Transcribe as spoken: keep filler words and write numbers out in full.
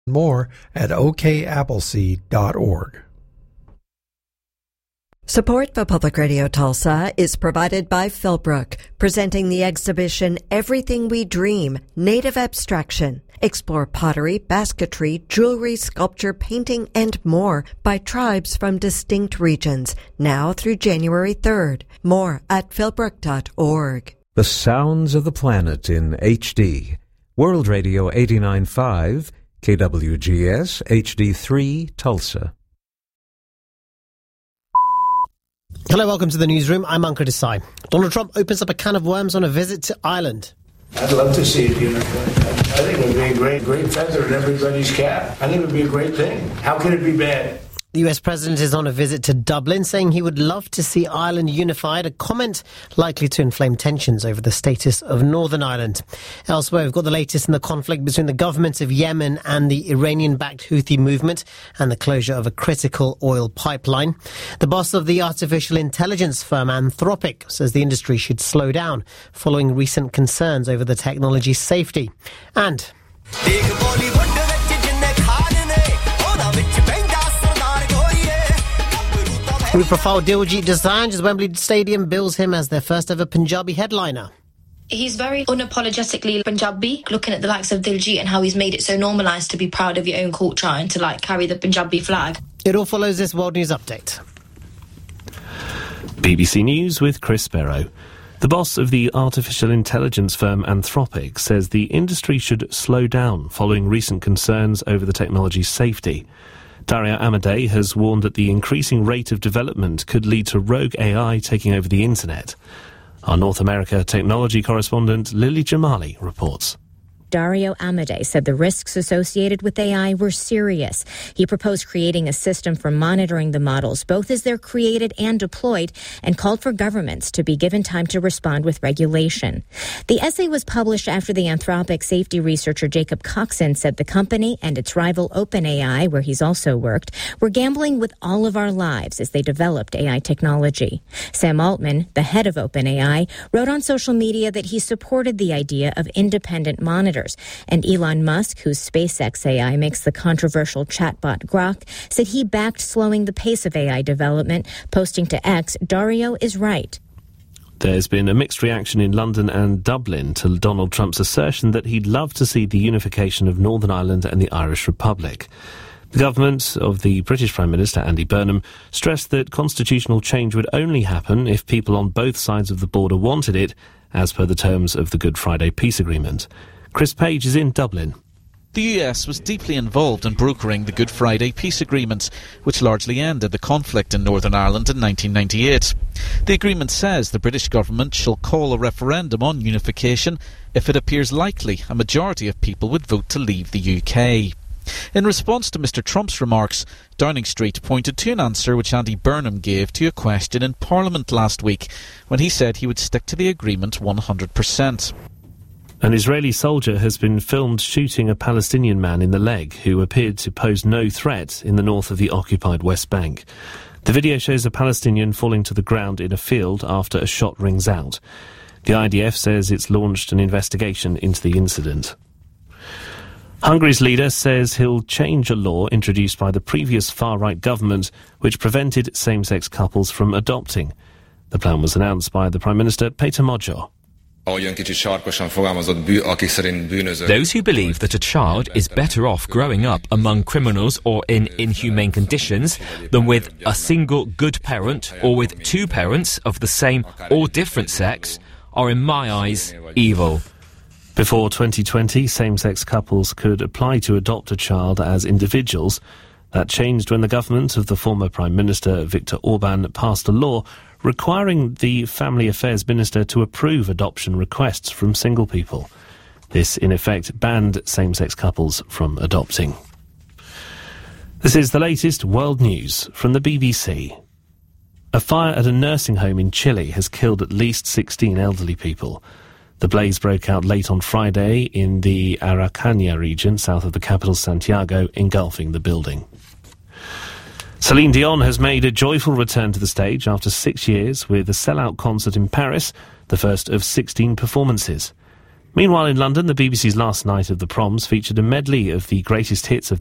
More at o k appleseed dot org. Support for Public Radio Tulsa is provided by Philbrook, presenting the exhibition Everything We Dream, Native Abstraction. Explore pottery, basketry, jewelry, sculpture, painting, and more by tribes from distinct regions, now through January third. More at philbrook dot org. The sounds of the planet in H D. World Radio eighty-nine point five, K W G S, H D three, Tulsa. Hello, welcome to the newsroom. I'm Ankur Desai. Donald Trump opens up a can of worms on a visit to Ireland. I'd love to see it unified. I think it would be a great, great feather in everybody's cap. I think it would be a great thing. How can it be bad? The U S president is on a visit to Dublin, saying he would love to see Ireland unified, a comment likely to inflame tensions over the status of Northern Ireland. Elsewhere, we've got the latest in the conflict between the governments of Yemen and the Iranian-backed Houthi movement and the closure of a critical oil pipeline. The boss of the artificial intelligence firm Anthropic says the industry should slow down following recent concerns over the technology's safety. And high-profile Diljit Dosanjh as Wembley Stadium bills him as their first ever Punjabi headliner. He's very unapologetically Punjabi, looking at the likes of Diljit and how he's made it so normalised to be proud of your own culture and to like carry the Punjabi flag. It all follows this World News Update. B B C News with Chris Sparrow. The boss of the artificial intelligence firm Anthropic says the industry should slow down following recent concerns over the technology's safety. Dario Amodei has warned that the increasing rate of development could lead to rogue A I taking over the internet. Our North America technology correspondent Lily Jamali reports. Dario Amodei said the risks associated with A I were serious. He proposed creating a system for monitoring the models, both as they're created and deployed, and called for governments to be given time to respond with regulation. The essay was published after the Anthropic safety researcher Jacob Coxon said the company and its rival OpenAI, where he's also worked, were gambling with all of our lives as they developed A I technology. Sam Altman, the head of OpenAI, wrote on social media that he supported the idea of independent monitors. And Elon Musk, whose SpaceX A I makes the controversial chatbot Grok, said he backed slowing the pace of A I development, posting to X, Dario is right. There's been a mixed reaction in London and Dublin to Donald Trump's assertion that he'd love to see the unification of Northern Ireland and the Irish Republic. The government of the British Prime Minister Andy Burnham stressed that constitutional change would only happen if people on both sides of the border wanted it, as per the terms of the Good Friday Peace Agreement. Chris Page is in Dublin. The U S was deeply involved in brokering the Good Friday Peace Agreement, which largely ended the conflict in Northern Ireland in nineteen ninety-eight. The agreement says the British government shall call a referendum on unification if it appears likely a majority of people would vote to leave the U K. In response to Mr Trump's remarks, Downing Street pointed to an answer which Andy Burnham gave to a question in Parliament last week, when he said he would stick to the agreement one hundred percent. An Israeli soldier has been filmed shooting a Palestinian man in the leg who appeared to pose no threat in the north of the occupied West Bank. The video shows a Palestinian falling to the ground in a field after a shot rings out. The I D F says it's launched an investigation into the incident. Hungary's leader says he'll change a law introduced by the previous far-right government which prevented same-sex couples from adopting. The plan was announced by the Prime Minister Péter Magyar. Those who believe that a child is better off growing up among criminals or in inhumane conditions than with a single good parent or with two parents of the same or different sex are, in my eyes, evil. Before twenty twenty, same-sex couples could apply to adopt a child as individuals. That changed when the government of the former Prime Minister Viktor Orban passed a law requiring the Family Affairs Minister to approve adoption requests from single people. This, in effect, banned same-sex couples from adopting. This is the latest world news from the B B C. A fire at a nursing home in Chile has killed at least sixteen elderly people. The blaze broke out late on Friday in the Araucanía region, south of the capital Santiago, engulfing the building. Celine Dion has made a joyful return to the stage after six years with a sellout concert in Paris, the first of sixteen performances. Meanwhile, in London, the B B C's last night of the proms featured a medley of the greatest hits of